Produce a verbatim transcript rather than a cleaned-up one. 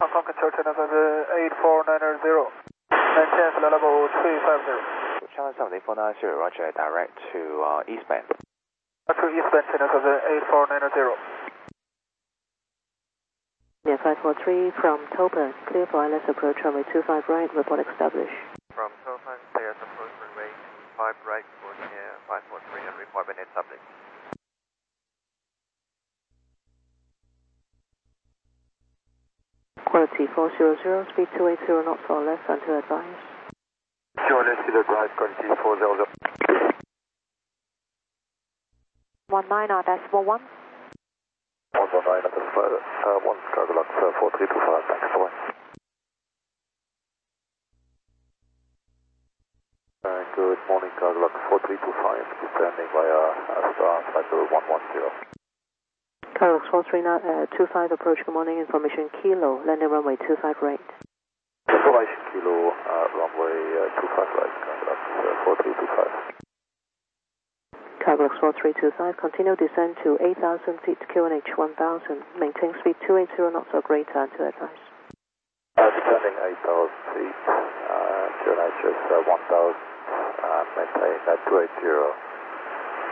Hong Kong control channel eight four nine zero. Maintain flight level three five zero. Channel seven eight four nine zero, roger, direct to uh, eastbound. To eastbound channel eight four nine zero. Yeah, five four three from Topa, clear for I L S approach runway two five right, report established. From Topa, clear approach runway two five right, for near five four three and report when established. Quality four zero zero, speed two eight zero knots or less until advised. Sure, let's see the drive, quality four zero zero. one nine R decimal one. one nine at the uh, one, cargo lux uh, four three two five, thanks, bye. Uh, good morning, cargo lux four three two five, descending via Star cycle one one zero. Carlos four three two five approach, good morning, information Kilo, landing runway two five right. Information Kilo, uh, runway uh, two five right, Cargolux uh, four three two five. Cargolux four three two five, continue descent to eight thousand feet, Q N H one thousand, maintain speed two eight zero knots or greater until advised. Uh, descending eight thousand feet, uh, Q N H is uh, one thousand, uh, maintain at two eight zero.